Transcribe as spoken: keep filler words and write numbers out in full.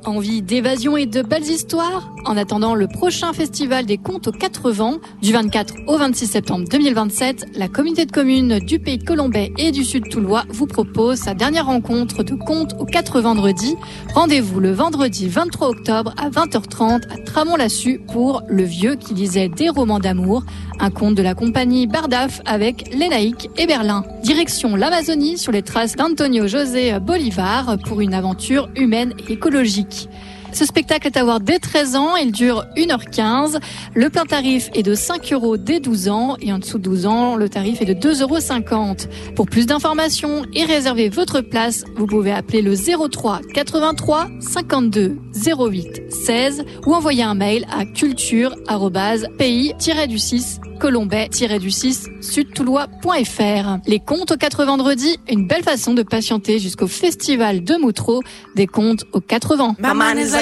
Envie d'évasion et de belles histoires? En attendant le prochain festival des contes aux quatre vents, du vingt-quatre au vingt-six septembre deux mille vingt-sept, la communauté de communes du Pays de Colombais et du Sud Toulois vous propose sa dernière rencontre de contes aux quatre vendredis. Rendez-vous le vendredi vingt-trois octobre à vingt heures trente à Tramont-Lassus pour Le Vieux qui lisait des romans d'amour, un conte de la compagnie Bardaf avec Lénaïque et Berlin. Direction l'Amazonie sur les traces d'Antonio José Bolivar pour une aventure humaine et écologique. Ce spectacle est à voir dès treize ans, il dure une heure quinze. Le plein tarif est de cinq euros dès douze ans et en dessous de douze ans, le tarif est de deux euros cinquante. Pour plus d'informations et réserver votre place, vous pouvez appeler le zéro trois quatre-vingt-trois cinquante-deux zéro huit seize ou envoyer un mail à culture arobase pays tiret du six colombais tiret du six sudtoulois point f r. Les contes aux quatre vendredis, une belle façon de patienter jusqu'au festival de Moutreau des contes aux quatre vents.